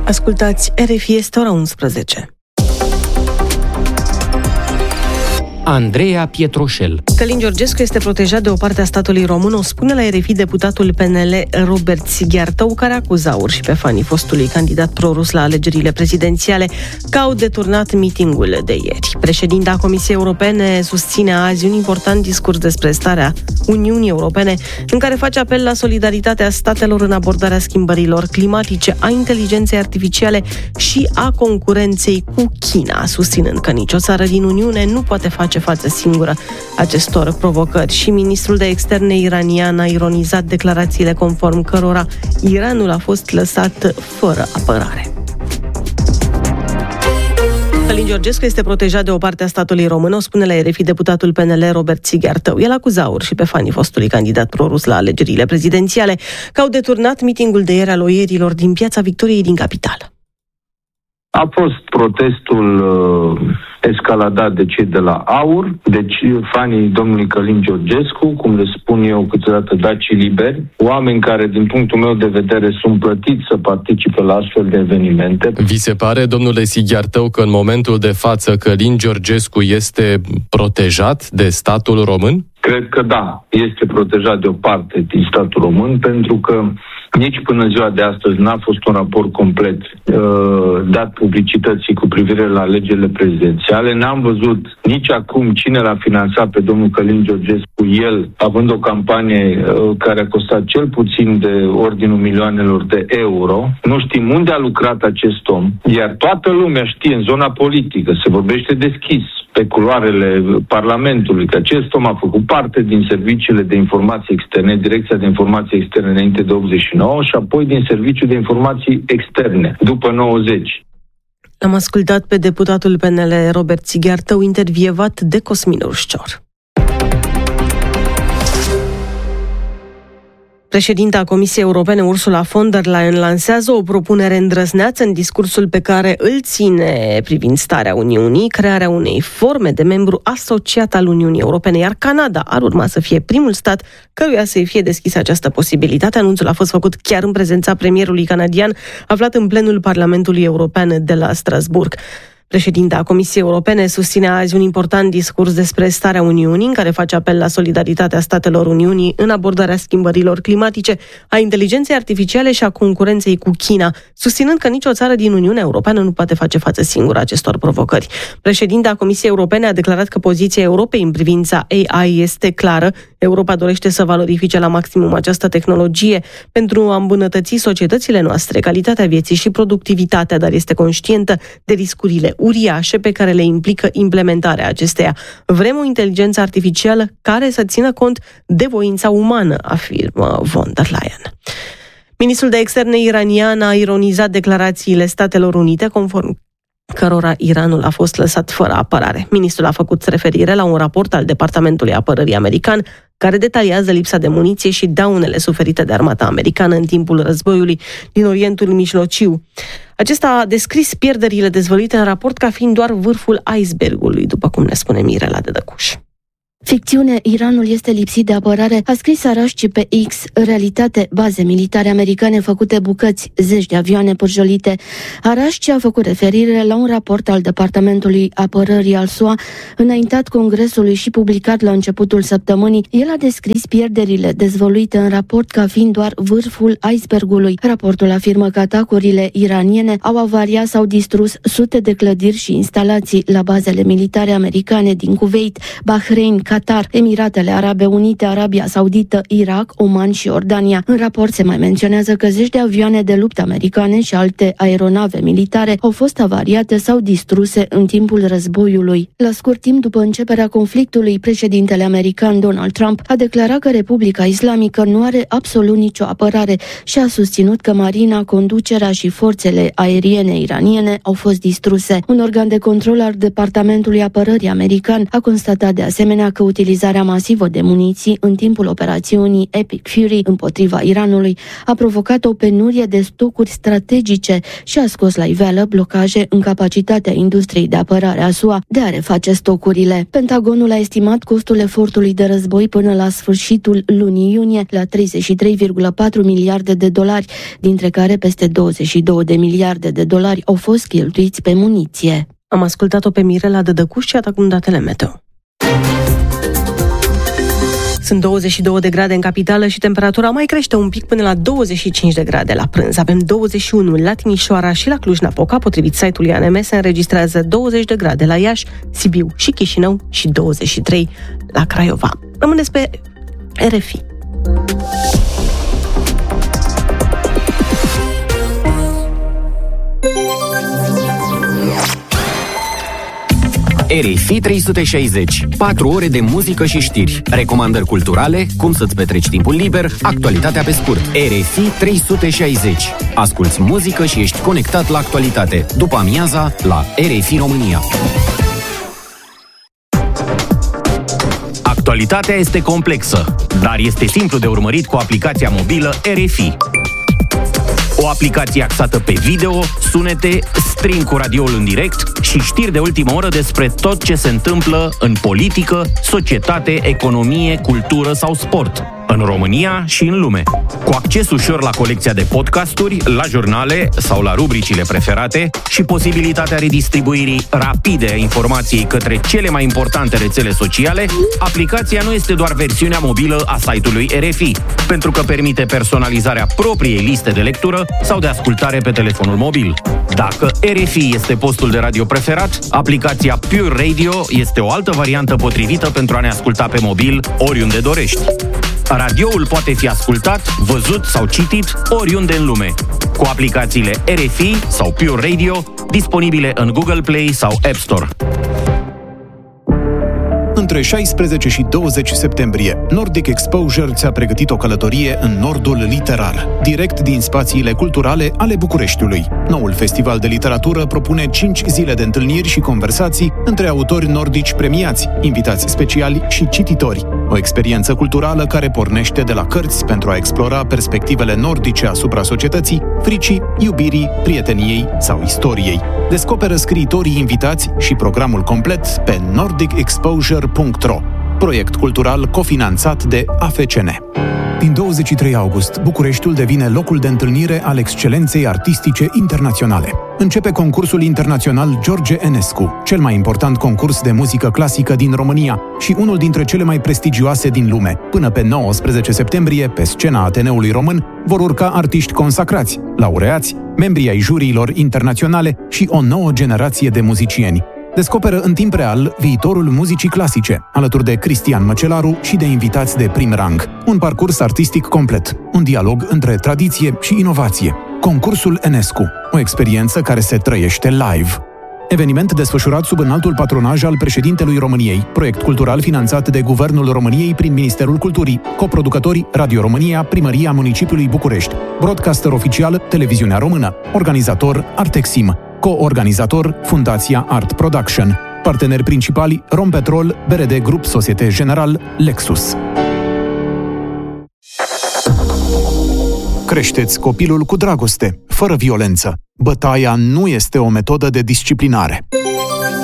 Ascultați RFI, este ora 11. Andreea Pietroșel. Călin Georgescu este protejat de o parte a statului român, o spune la RFI deputatul PNL Robert Sighiartău, care acuza urși pe fanii fostului candidat pro-rus la alegerile prezidențiale că au deturnat mitingul de ieri. Președinta Comisiei Europene susține azi un important discurs despre starea Uniunii Europene, în care face apel la solidaritatea statelor în abordarea schimbărilor climatice, a inteligenței artificiale și a concurenței cu China, susținând că nicio țară din Uniune nu poate face față singură acestor provocări. Și ministrul de externe iranian a ironizat declarațiile conform cărora Iranul a fost lăsat fără apărare. Călin Georgescu este protejat de o parte a statului român, o spune la RFI deputatul PNL Robert Sighiartău. El acuza urși pe fanii fostului candidat pro-rus la alegerile prezidențiale că au deturnat mitingul de ieri al oierilor din Piața Victoriei din capitală. A fost protestul escaladat de cei de la AUR, deci fanii domnului Călin Georgescu, cum le spun eu câteodată dacii liberi, oameni care, din punctul meu de vedere, sunt plătiți să participe la astfel de evenimente. Vi se pare, domnule Sighiartău, că în momentul de față Călin Georgescu este protejat de statul român? Cred că da, este protejat de o parte din statul român, pentru că nici până ziua de astăzi n-a fost un raport complet dat publicității cu privire la alegerile prezidențiale. N-am văzut nici acum cine l-a finanțat pe domnul Călin Georgescu, el având o campanie care a costat cel puțin de ordinul milioanelor de euro. Nu știm unde a lucrat acest om, iar toată lumea știe în zona politică, se vorbește deschis pe culoarele Parlamentului, că acest om a făcut parte din serviciile de informații externe, Direcția de Informații Externe înainte de 89 și apoi din Serviciul de Informații Externe după 90. Am ascultat pe deputatul PNL Robert Sighiartău, intervievat de Cosmin Urșcior. Președinta Comisiei Europene Ursula von der Leyen lansează o propunere îndrăzneață în discursul pe care îl ține privind starea Uniunii, crearea unei forme de membru asociat al Uniunii Europene, iar Canada ar urma să fie primul stat căruia să-i fie deschisă această posibilitate. Anunțul a fost făcut chiar în prezența premierului canadian, aflat în plenul Parlamentului European de la Strasbourg. Președinta Comisiei Europene susține azi un important discurs despre starea Uniunii, în care face apel la solidaritatea statelor Uniunii în abordarea schimbărilor climatice, a inteligenței artificiale și a concurenței cu China, susținând că nicio țară din Uniunea Europeană nu poate face față singură acestor provocări. Președinta Comisiei Europene a declarat că poziția Europei în privința AI este clară. Europa dorește să valorifice la maximum această tehnologie pentru a îmbunătăți societățile noastre, calitatea vieții și productivitatea, dar este conștientă de riscurile uriașe pe care le implică implementarea acesteia. Vrem o inteligență artificială care să țină cont de voința umană, afirmă von der Leyen. Ministrul de externe iranian a ironizat declarațiile Statelor Unite, conform cărora Iranul a fost lăsat fără apărare. Ministrul a făcut referire la un raport al Departamentului Apărării american care detaliază lipsa de muniție și daunele suferite de armata americană în timpul războiului din Orientul Mijlociu. Acesta a descris pierderile dezvăluite în raport ca fiind doar vârful icebergului, după cum ne spune Mirela Dedăcuș. Ficțiune, Iranul este lipsit de apărare, a scris Arașci pe X. Realitate, baze militare americane făcute bucăți, zeci de avioane pârjolite. Arașci a făcut referire la un raport al Departamentului Apărării al SUA, înaintat Congresului și publicat la începutul săptămânii. El a descris pierderile dezvăluite în raport ca fiind doar vârful icebergului. Raportul afirmă că atacurile iraniene au avariat sau distrus sute de clădiri și instalații la bazele militare americane din Kuwait, Bahrain, Qatar, Emiratele Arabe Unite, Arabia Saudită, Irak, Oman și Iordania. În raport se mai menționează că zeci de avioane de luptă americane și alte aeronave militare au fost avariate sau distruse în timpul războiului. La scurt timp după începerea conflictului, președintele american Donald Trump a declarat că Republica Islamică nu are absolut nicio apărare și a susținut că marina, conducerea și forțele aeriene iraniene au fost distruse. Un organ de control al Departamentului Apărării american a constatat de asemenea că utilizarea masivă de muniții în timpul operațiunii Epic Fury împotriva Iranului a provocat o penurie de stocuri strategice și a scos la iveală blocaje în capacitatea industriei de apărare a SUA de a reface stocurile. Pentagonul a estimat costul efortului de război până la sfârșitul lunii iunie la 33,4 miliarde de dolari, dintre care peste 22 de miliarde de dolari au fost cheltuiți pe muniție. Am ascultat-o pe Mirela Dădăcuș și acum datele meteo. Sunt 22 de grade în capitală și temperatura mai crește un pic până la 25 de grade la prânz. Avem 21 la Timișoara și la Cluj-Napoca, potrivit site-ului ANM se înregistrează 20 de grade la Iași, Sibiu și Chișinău și 23 la Craiova. Rămâneți pe RFI. RFI 360. 4 ore de muzică și știri. Recomandări culturale, cum să-ți petreci timpul liber, actualitatea pe scurt. RFI 360. Asculți muzică și ești conectat la actualitate. După amiaza, la RFI România. Actualitatea este complexă, dar este simplu de urmărit cu aplicația mobilă RFI. O aplicație axată pe video, sunete, stream cu radioul în direct și știri de ultimă oră despre tot ce se întâmplă în politică, societate, economie, cultură sau sport, în România și în lume. Cu acces ușor la colecția de podcasturi, la jurnale sau la rubricile preferate și posibilitatea redistribuirii rapide a informației către cele mai importante rețele sociale, aplicația nu este doar versiunea mobilă a site-ului RFI, pentru că permite personalizarea propriei liste de lectură sau de ascultare pe telefonul mobil. Dacă RFI este postul de radio preferat, aplicația Pure Radio este o altă variantă potrivită pentru a ne asculta pe mobil oriunde dorești. Radioul poate fi ascultat, văzut sau citit oriunde în lume, cu aplicațiile RFI sau Pure Radio, disponibile în Google Play sau App Store. Între 16 și 20 septembrie, Nordic Exposure ți-a pregătit o călătorie în nordul literar, direct din spațiile culturale ale Bucureștiului. Noul festival de literatură propune 5 zile de întâlniri și conversații între autori nordici premiați, invitați speciali și cititori. O experiență culturală care pornește de la cărți pentru a explora perspectivele nordice asupra societății, fricii, iubirii, prieteniei sau istoriei. Descoperă scriitorii invitați și programul complet pe nordicexposure.ro, proiect cultural cofinanțat de AFCN. Din 23 august, Bucureștiul devine locul de întâlnire al excelenței artistice internaționale. Începe concursul internațional George Enescu, cel mai important concurs de muzică clasică din România și unul dintre cele mai prestigioase din lume. Până pe 19 septembrie, pe scena Ateneului Român, vor urca artiști consacrați, laureați, membri ai juriilor internaționale și o nouă generație de muzicieni. Descoperă în timp real viitorul muzicii clasice, alături de Cristian Măcelaru și de invitați de prim rang. Un parcurs artistic complet, un dialog între tradiție și inovație. Concursul Enescu, o experiență care se trăiește live. Eveniment desfășurat sub înaltul patronaj al președintelui României, proiect cultural finanțat de Guvernul României prin Ministerul Culturii, coproducători Radio România, Primăria Municipiului București, broadcaster oficial Televiziunea Română, organizator Artexim, co-organizator Fundația Art Production, parteneri principali Rompetrol, BRD Grup Societe General, Lexus. Creșteți copilul cu dragoste, fără violență. Bătaia nu este o metodă de disciplinare.